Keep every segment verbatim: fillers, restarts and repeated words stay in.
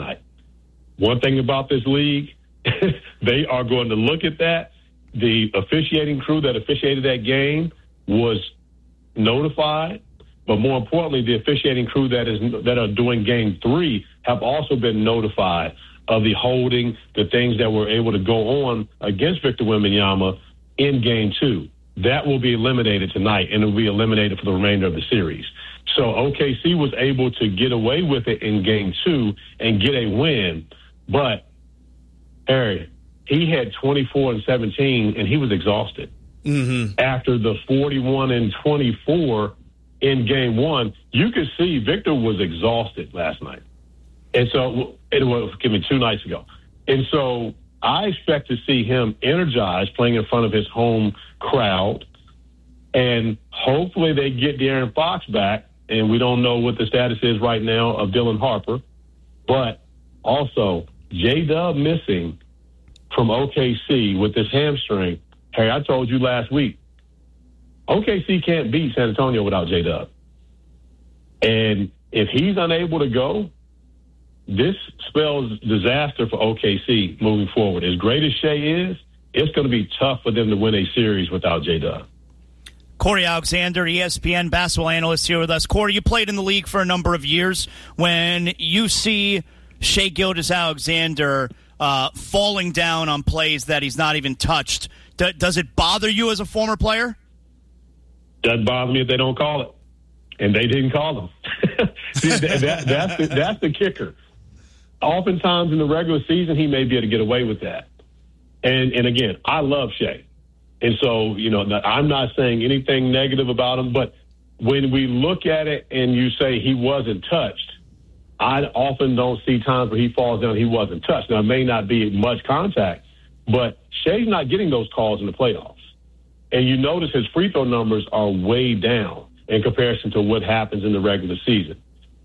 tonight. One thing about this league, they are going to look at that. The officiating crew that officiated that game was notified, but more importantly, the officiating crew that is that are doing game three have also been notified of the holding, the things that were able to go on against Victor Wembanyama in game two. That will be eliminated tonight, and it will be eliminated for the remainder of the series. So O K C was able to get away with it in game two and get a win, but Harry, he had twenty-four and seventeen, and he was exhausted. Mm-hmm. After the forty-one and twenty-four in game one, you could see Victor was exhausted last night. And so it was, give me two nights ago. And so I expect to see him energized playing in front of his home crowd. And hopefully they get De'Aaron Fox back. And we don't know what the status is right now of Dylan Harper. But also, J-Dub missing from O K C with this hamstring. Hey, I told you last week, O K C can't beat San Antonio without J-Dub. And if he's unable to go, this spells disaster for O K C moving forward. As great as Shea is, it's going to be tough for them to win a series without J-Dub. Corey Alexander, E S P N basketball analyst here with us. Corey, you played in the league for a number of years. When you see Shea Gilgeous-Alexander uh, falling down on plays that he's not even touched, d- does it bother you as a former player? Doesn't bother me if they don't call it. And they didn't call them. See, that, that, that's, the, that's the kicker. Oftentimes in the regular season, he may be able to get away with that. And, and again, I love Shea. And so, you know, I'm not saying anything negative about him, but when we look at it and you say he wasn't touched, I often don't see times where he falls down, he wasn't touched. Now, it may not be much contact, but Shea's not getting those calls in the playoffs. And you notice his free throw numbers are way down in comparison to what happens in the regular season.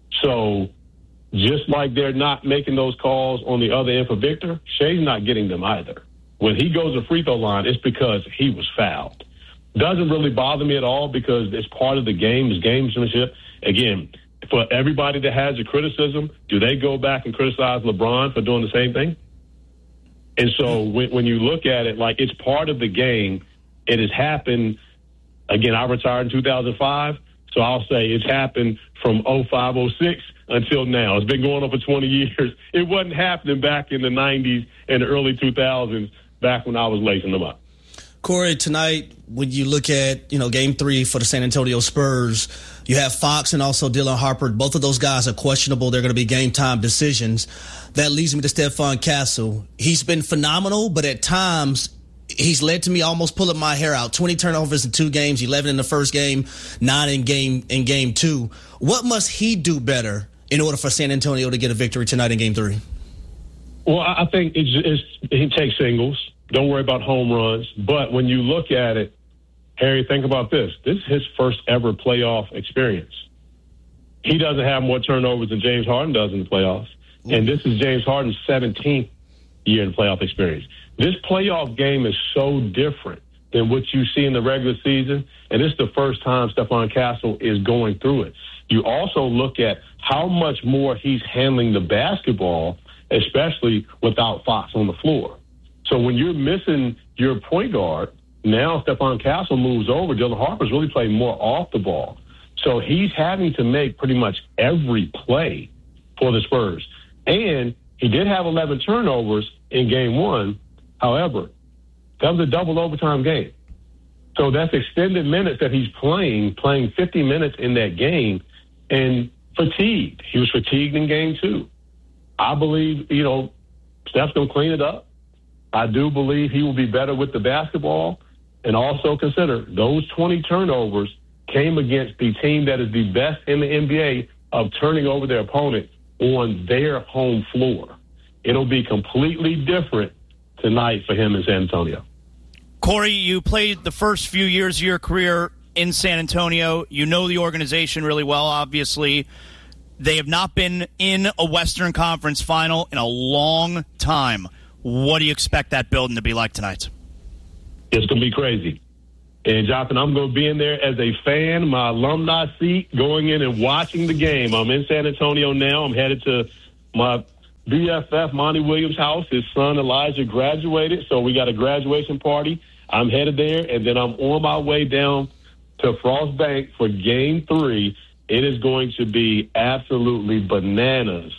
So just like they're not making those calls on the other end for Victor, Shea's not getting them either. When he goes to free throw line, it's because he was fouled. Doesn't really bother me at all because it's part of the game, it's gamesmanship. Again, for everybody that has a criticism, do they go back and criticize LeBron for doing the same thing? And so when, when you look at it, like it's part of the game, it has happened. Again, I retired in two thousand five, so I'll say it's happened from oh five, oh six until now. It's been going on for twenty years. It wasn't happening back in the nineties and the early two thousands, back when I was lacing them up. Corey, tonight, when you look at, you know, game three for the San Antonio Spurs, you have Fox and also Dylan Harper. Both of those guys are questionable. They're going to be game time decisions. That leads me to Stephon Castle. He's been phenomenal, but at times he's led to me almost pulling my hair out. twenty turnovers in two games, eleven in the first game, nine in game in game two. What must he do better in order for San Antonio to get a victory tonight in game three? Well, I think it's, it's, he takes singles. Don't worry about home runs. But when you look at it, Harry, think about this. This is his first ever playoff experience. He doesn't have more turnovers than James Harden does in the playoffs. And this is James Harden's seventeenth year in playoff experience. This playoff game is so different than what you see in the regular season. And this is the first time Stephon Castle is going through it. You also look at how much more he's handling the basketball, especially without Fox on the floor. So when you're missing your point guard, now Stephon Castle moves over. Dylan Harper's really playing more off the ball. So he's having to make pretty much every play for the Spurs. And he did have eleven turnovers in game one. However, that was a double overtime game. So that's extended minutes that he's playing, playing fifty minutes in that game, and fatigued. He was fatigued in game two. I believe, you know, Steph's going to clean it up. I do believe he will be better with the basketball. And also consider those twenty turnovers came against the team that is the best in the N B A of turning over their opponent on their home floor. It'll be completely different tonight for him in San Antonio. Corey, you played the first few years of your career in San Antonio. You know the organization really well, obviously. They have not been in a Western Conference final in a long time. What do you expect that building to be like tonight? It's going to be crazy. And, Jonathan, I'm going to be in there as a fan, my alumni seat, going in and watching the game. I'm in San Antonio now. I'm headed to my B F F, Monty Williams' house. His son Elijah graduated, so we got a graduation party. I'm headed there, and then I'm on my way down to Frost Bank for game three. It is going to be absolutely bananas,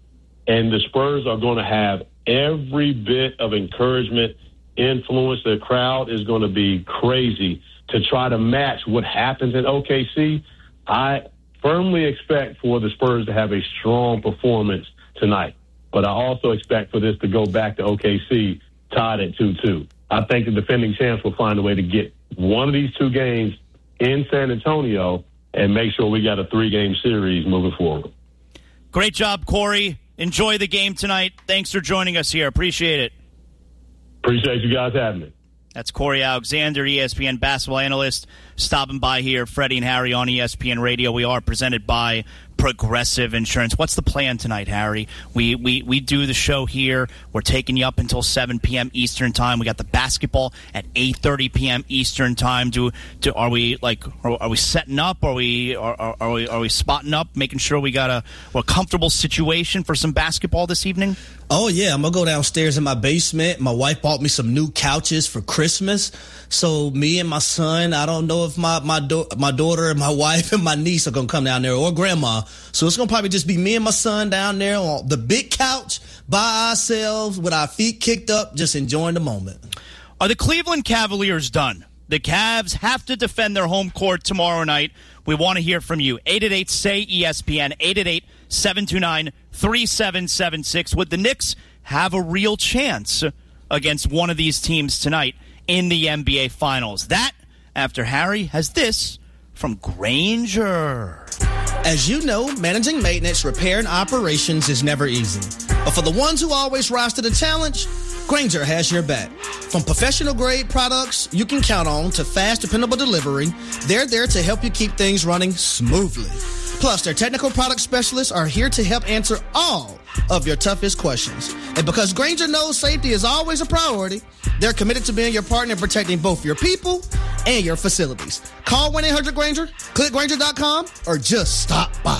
and the Spurs are going to have every bit of encouragement, influence. The crowd is going to be crazy to try to match what happens in O K C. I firmly expect for the Spurs to have a strong performance tonight, but I also expect for this to go back to O K C tied at two two. I think the defending champs will find a way to get one of these two games in San Antonio and make sure we got a three-game series moving forward. Great job, Corey. Enjoy the game tonight. Thanks for joining us here. Appreciate it. Appreciate you guys having me. That's Corey Alexander, E S P N basketball analyst, stopping by here. Freddie and Harry on E S P N Radio. We are presented by Progressive Insurance. What's the plan tonight, Harry? We we we do the show here. We're taking you up until seven p.m. Eastern time. We got the basketball at eight thirty p.m. Eastern time. Do, do are we like are, are we setting up? Are we are, are, are we are we spotting up? Making sure we got a, a comfortable situation for some basketball this evening? Oh, yeah. I'm going to go downstairs in my basement. My wife bought me some new couches for Christmas. So me and my son, I don't know if my my, do- my daughter and my wife and my niece are going to come down there, or grandma. So it's going to probably just be me and my son down there on the big couch by ourselves with our feet kicked up, just enjoying the moment. Are the Cleveland Cavaliers done? The Cavs have to defend their home court tomorrow night. We want to hear from you. eight eight eight, S A Y, E S P N, eight eight eight, seven two nine, three seven seven six. Would the Knicks have a real chance against one of these teams tonight in the N B A Finals? That, after Harry has this from Grainger. As you know, managing maintenance, repair, and operations is never easy. But for the ones who always rise to the challenge, Grainger has your back. From professional-grade products you can count on to fast, dependable delivery, they're there to help you keep things running smoothly. Plus, their technical product specialists are here to help answer all of your toughest questions. And because Grainger knows safety is always a priority, they're committed to being your partner in protecting both your people and your facilities. Call one eight hundred Grainger, click Grainger dot com, or just stop by.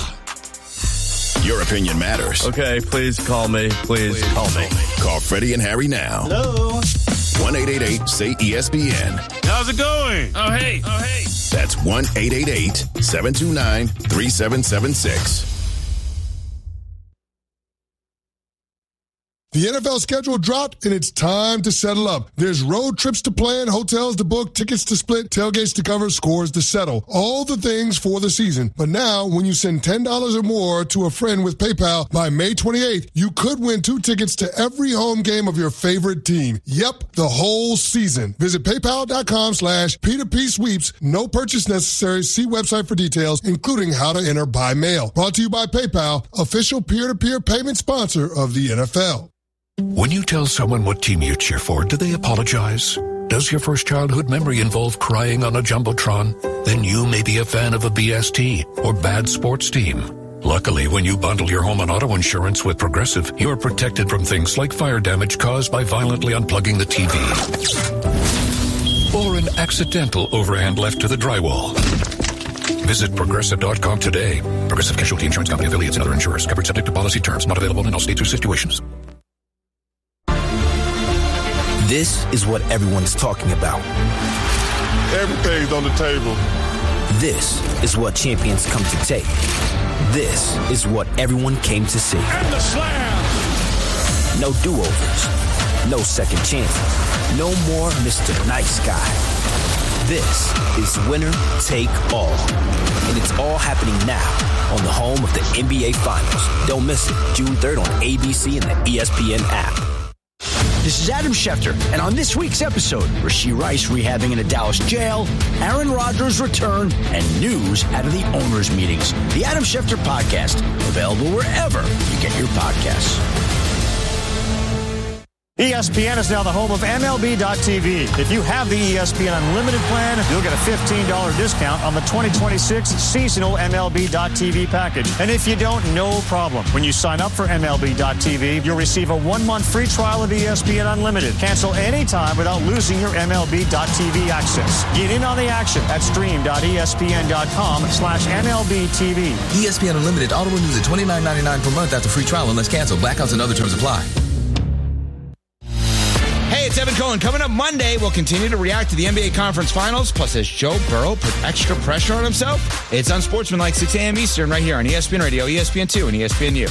Your opinion matters. Okay, please call me. Please, please call me. Call Freddie and Harry now. Hello. one eight eight eight, S A Y, E S P N. How's it going? Oh, hey. Oh, hey. That's one eight eight eight, seven two nine, three seven seven six. The N F L schedule dropped, and it's time to settle up. There's road trips to plan, hotels to book, tickets to split, tailgates to cover, scores to settle. All the things for the season. But now, when you send ten dollars or more to a friend with PayPal by May twenty-eighth, you could win two tickets to every home game of your favorite team. Yep, the whole season. Visit paypal.com slash P2P sweeps. No purchase necessary. See website for details, including how to enter by mail. Brought to you by PayPal, official peer-to-peer payment sponsor of the N F L. When you tell someone what team you cheer for, do they apologize? Does your first childhood memory involve crying on a Jumbotron? Then you may be a fan of a B S T or bad sports team. Luckily, when you bundle your home and auto insurance with Progressive, you're protected from things like fire damage caused by violently unplugging the T V. Or an accidental overhand left to the drywall. Visit Progressive dot com today. Progressive Casualty Insurance Company affiliates and other insurers. Covered subject to policy terms. Not available in all states or situations. This is what everyone's talking about. Everything's on the table. This is what champions come to take. This is what everyone came to see. And the slam! No do-overs. No second chances. No more Mister Nice Guy. This is winner take all. And it's all happening now on the home of the N B A Finals. Don't miss it. June third on A B C and the E S P N app. This is Adam Schefter, and on this week's episode, Rashee Rice rehabbing in a Dallas jail, Aaron Rodgers' return, and news out of the owners' meetings. The Adam Schefter Podcast, available wherever you get your podcasts. E S P N is now the home of M L B dot T V. If you have the E S P N Unlimited plan, you'll get a fifteen dollars discount on the twenty twenty-six seasonal M L B dot T V package. And if you don't, no problem. When you sign up for M L B dot T V, you'll receive a one-month free trial of E S P N Unlimited. Cancel anytime without losing your M L B dot T V access. Get in on the action at stream dot E S P N dot com slash M L B T V. E S P N Unlimited auto renews at twenty-nine ninety-nine per month after free trial unless canceled. Blackouts and other terms apply. Hey, it's Evan Cohen. Coming up Monday, we'll continue to react to the N B A Conference Finals. Plus, has Joe Burrow put extra pressure on himself? It's Unsportsmanlike, six a.m. Eastern, right here on E S P N Radio, E S P N two, and E S P N U.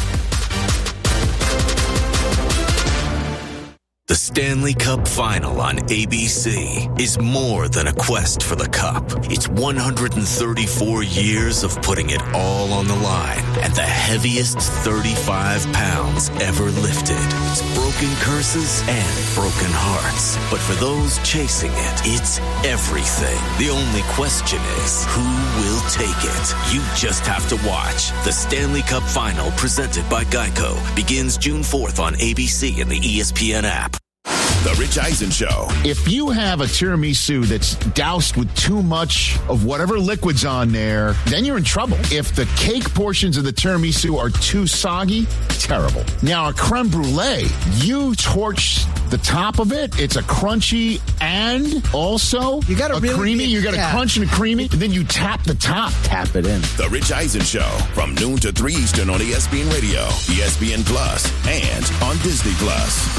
The Stanley Cup Final on A B C is more than a quest for the cup. It's one hundred thirty-four years of putting it all on the line and the heaviest thirty-five pounds ever lifted. It's broken curses and broken hearts. But for those chasing it, it's everything. The only question is, who will take it? You just have to watch. The Stanley Cup Final, presented by Geico, begins June fourth on A B C and the E S P N app. The Rich Eisen Show. If you have a tiramisu that's doused with too much of whatever liquid's on there, then you're in trouble. If the cake portions of the tiramisu are too soggy, terrible. Now, a creme brulee, you torch the top of it. It's a crunchy and also you got a really creamy. Big, you got yeah. a crunch and a creamy. And then you tap the top. Tap it in. The Rich Eisen Show from noon to three Eastern on E S P N Radio, E S P N Plus, and on Disney Plus.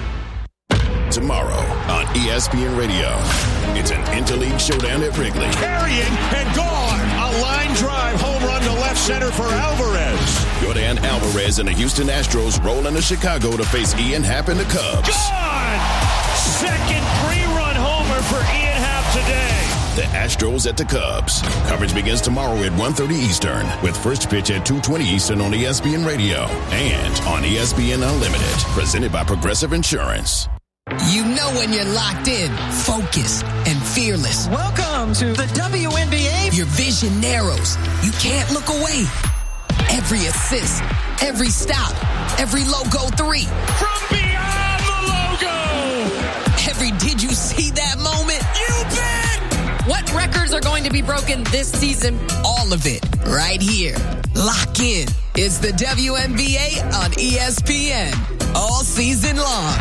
Tomorrow on E S P N Radio, it's an interleague showdown at Wrigley. Carrying and gone. A line drive home run to left center for Alvarez. Yordan Alvarez and the Houston Astros roll into Chicago to face Ian Happ and the Cubs. Gone! Second three-run homer for Ian Happ today. The Astros at the Cubs. Coverage begins tomorrow at one thirty Eastern with first pitch at two twenty Eastern on E S P N Radio and on E S P N Unlimited. Presented by Progressive Insurance. You know when you're locked in, focused, and fearless. Welcome to the W N B A. Your vision narrows. You can't look away. Every assist, every stop, every logo three. From beyond the logo. Every did you see that moment? You bet. What records are going to be broken this season? All of it right here. Lock in. It's the W N B A on E S P N. All season long.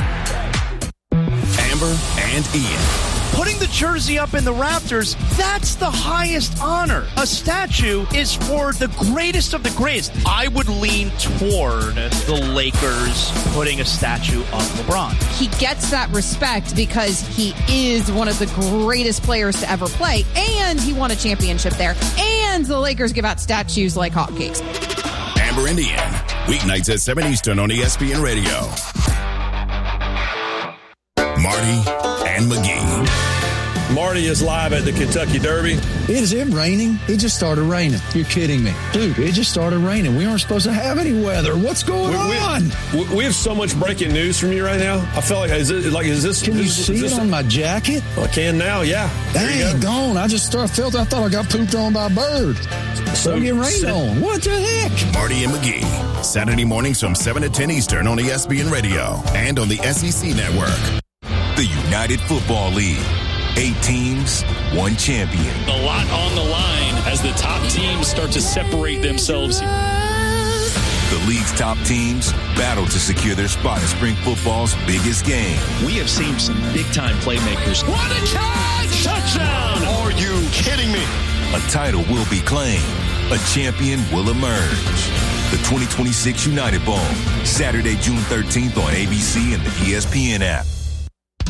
Amber and Ian. Putting the jersey up in the Raptors, that's the highest honor. A statue is for the greatest of the greatest. I would lean toward the Lakers putting a statue of LeBron. He gets that respect because he is one of the greatest players to ever play, and he won a championship there, and the Lakers give out statues like hotcakes. Amber and Ian, weeknights at seven Eastern on E S P N Radio. Marty and McGee. Marty is live at the Kentucky Derby. Is it raining? It just started raining. You're kidding me. Dude, it just started raining. We aren't supposed to have any weather. What's going we, on? We, we have so much breaking news from you right now. I feel like, is it like, is this? Can you is, see is this it on my jacket? I can now, yeah. Dang, gone. I just started, felt, I thought I got pooped on by a bird. So get rained so, on. What the heck? Marty and McGee, Saturday mornings from seven to ten Eastern on E S P N Radio and on the S E C Network. The United Football League. Eight teams, one champion. A lot on the line as the top teams start to separate themselves. The league's top teams battle to secure their spot in spring football's biggest game. We have seen some big-time playmakers. What a catch! Touchdown! Are you kidding me? A title will be claimed. A champion will emerge. The twenty twenty-six United Bowl, Saturday, June thirteenth on A B C and the E S P N app.